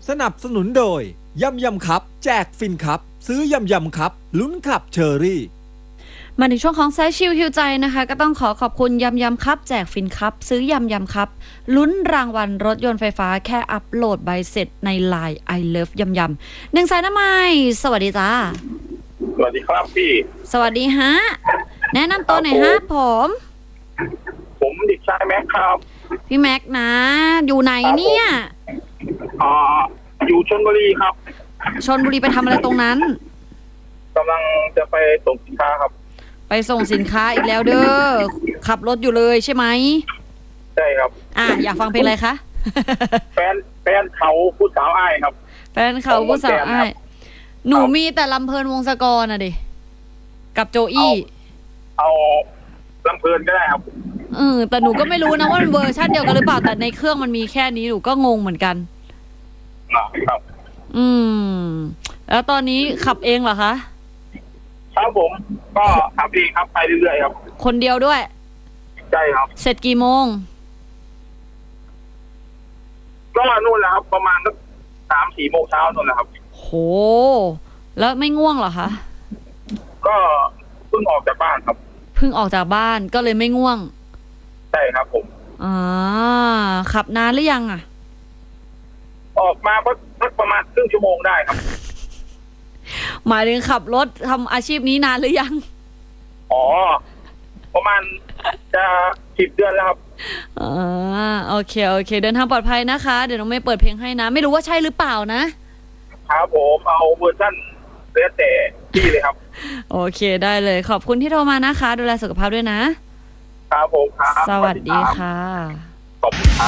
สนับสนุนโดยยำยำครับแจกฟินครับซื้อยำยำครับลุ้นขับเชอรี่มาถึงช่วงของแซชชิลฮิวใจนะคะก็ต้องขอบคุณยำยำครับแจกฟินครับซื้อยำยำครับลุ้นรางวัลรถยนต์ไฟฟ้าแค่อัปโหลดใบเสร็จใน LINE I Love ยำยำ1 สายน้ำไม้สวัสดีจ้าสวัสดีครับพี่สวัสดีฮะแนะนำตัวหน่อยฮะผมเด็กชายแม็กครับพี่แม็กนะอยู่ไหนเนี่ยอยู่ชลบุรีครับชลบุรีไปทำอะไรตรงนั้นกำลังจะไปส่งสินค้าครับไปส่งสินค้าอีกแล้วเด้อขับรถอยู่เลยใช่ไหมใช่ครับอยากฟังเพลงอะไรคะแฟนเขาผู้สาวอ้ายครับแฟนเขาผู้สาวอ้ายหนูมีแต่ลำเพลินวงศกรดิกับโจอี้เอาลำเพลินก็ได้ครับแต่หนูก็ไม่รู้นะว่ามันเวอร์ชันเดียวกันหรือเปล่าแต่ในเครื่องมันมีแค่นี้หนูก็งงเหมือนกันครับแล้วตอนนี้ขับเองเหรอคะครับผมก็ขับเองครับไปเรื่อยๆครับคนเดียวด้วยใช่ครับเสร็จกี่โมงก็นู่นแหละครับประมาณสัก3-4 โมงเช้านู่นแหละครับโหแล้วไม่ง่วงเหรอคะก็เพิ่งออกจากบ้านครับเพิ่งออกจากบ้านก็เลยไม่ง่วงใช่ครับผมขับนานหรือยังออกมาก็ประมาณครึ่งชั่วโมงได้ครับหมายถึงขับรถทำอาชีพนี้นานหรือยังประมาณจะ10 เดือนแล้วครับโอเคเดินทางปลอดภัยนะคะเดี๋ยวน้องไม่เปิดเพลงให้นะไม่รู้ว่าใช่หรือเปล่านะครับผมเอาเวอร์ชันเลือแต่ที่เลยครับโอเคได้เลยขอบคุณที่โทรมานะคะดูแลสุขภาพด้วยนะครับผมครับสวัสดีค่ะขอบคุณครับ